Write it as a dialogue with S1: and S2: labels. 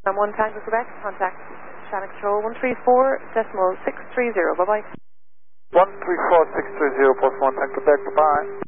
S1: 1 Tango Quebec, contact Shannon Control 134.630. Bye-bye.
S2: 134.630, post 1 Tango Quebec, bye-bye.